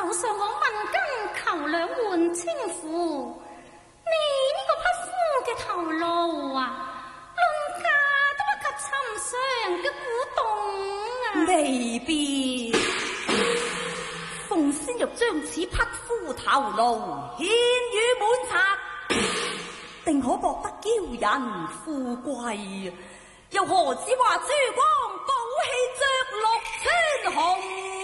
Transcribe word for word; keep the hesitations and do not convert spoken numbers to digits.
就上我問金求兩換清婦，你呢個匹夫嘅頭顱啊，論價都不及尋常嘅古董啊！ 未必，鳳仙若將此匹夫頭顱獻與滿賊，定可博得驕人富貴，又何止話珠光寶氣着六千紅？